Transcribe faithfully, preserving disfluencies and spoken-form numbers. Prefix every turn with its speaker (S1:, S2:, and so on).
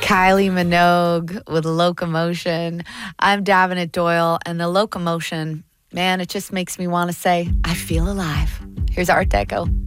S1: Kylie Minogue with Locomotion. I'm Davenant Doyle, and the Locomotion, man, it just makes me want to say, I feel alive. Here's Art Deco.